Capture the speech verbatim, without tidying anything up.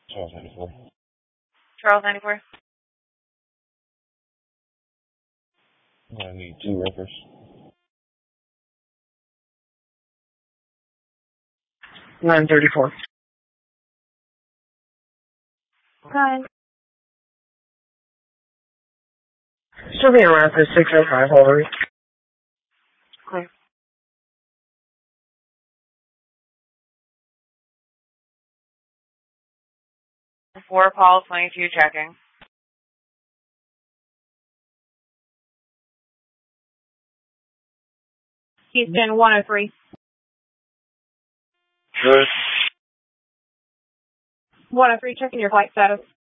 Charles ninety-four. Charles ninety-four. I need two records. nine thirty-four. Hi. Still being around for six oh five Hillary. Clear. Four Paul twenty-two checking. Houston one oh three. Good. one oh three checking your flight status.